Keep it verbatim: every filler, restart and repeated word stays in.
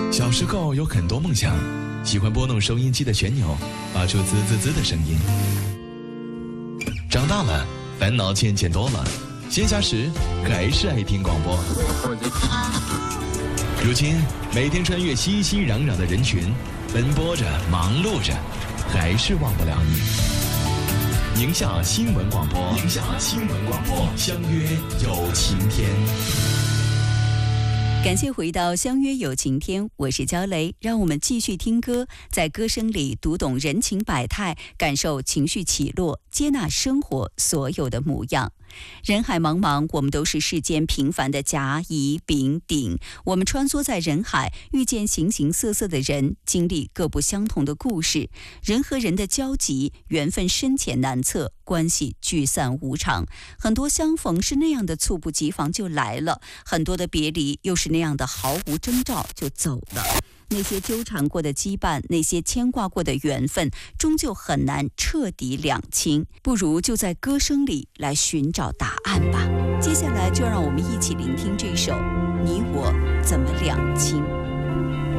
小时候有很多梦想，喜欢拨弄收音机的旋钮，发出滋滋滋的声音。长大了，烦恼渐渐多了，闲暇时还是爱听广播。如今，每天穿越熙熙攘攘的人群，奔波着，忙碌着，还是忘不了你。宁夏新闻广播，宁夏新闻广播，相约有晴天。 感谢回到相约有晴天，我是焦雷，让我们继续听歌，在歌声里读懂人情百态，感受情绪起落，接纳生活所有的模样。人海茫茫，我们都是世间平凡的甲乙丙丁，我们穿梭在人海，遇见形形色色的人，经历各不相同的故事。人和人的交集，缘分深浅难测，关系聚散无常。很多相逢是那样的猝不及防就来了，很多的别离又是那样的毫无征兆就走了。那些纠缠过的羁绊，那些牵挂过的缘分，终究很难彻底两清。不如就在歌声里来寻找答案吧。接下来就让我们一起聆听这首《你我怎么两清》。